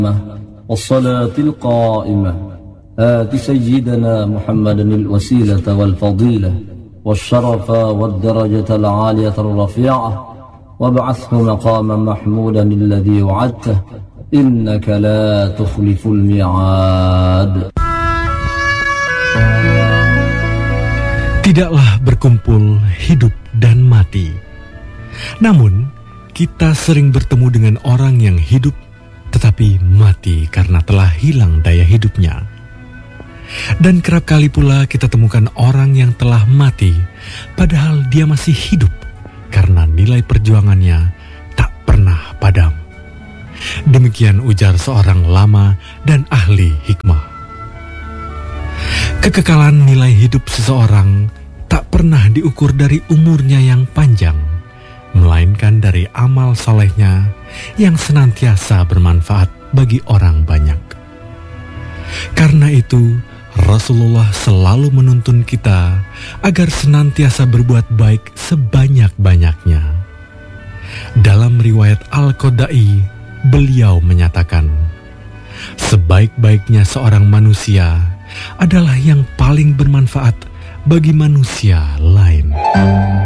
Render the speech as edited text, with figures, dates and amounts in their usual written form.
والصلاة القائمة آت سيدنا محمدا الوسيلة والفضيلة والشرف والدرجة العالية الرفيعة وابعثه مقاما محمودا الذي وعدته إنك لا تخلف الميعاد. Tidaklah berkumpul hidup dan mati. Namun, kita sering bertemu dengan orang yang hidup tetapi mati karena telah hilang daya hidupnya. Dan kerap kali pula kita temukan orang yang telah mati padahal dia masih hidup karena nilai perjuangannya tak pernah padam. Demikian ujar seorang lama dan ahli hikmah. Kekekalan nilai hidup seseorang tak pernah diukur dari umurnya yang panjang, melainkan dari amal salehnya yang senantiasa bermanfaat bagi orang banyak. Karena itu, Rasulullah selalu menuntun kita agar senantiasa berbuat baik sebanyak-banyaknya. Dalam riwayat Al-Qodai, beliau menyatakan, sebaik-baiknya seorang manusia adalah yang paling bermanfaat bagi manusia lain.